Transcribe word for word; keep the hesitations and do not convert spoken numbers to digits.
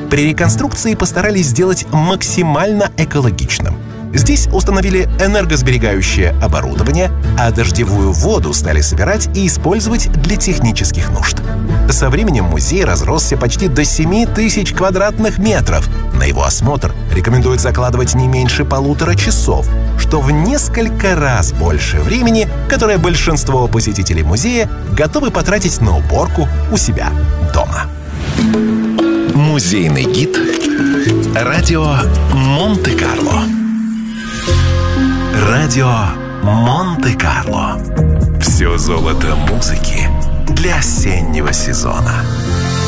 При реконструкции постарались сделать максимально экологичным. Здесь установили энергосберегающее оборудование, а дождевую воду стали собирать и использовать для технических нужд. Со временем музей разросся почти до семи тысяч квадратных метров. На его осмотр рекомендуют закладывать не меньше полутора часов, что в несколько раз больше времени, которое большинство посетителей музея готовы потратить на уборку у себя дома. Музейный гид «Радио Монте-Карло». Радио Монте-Карло. Все золото музыки для осеннего сезона.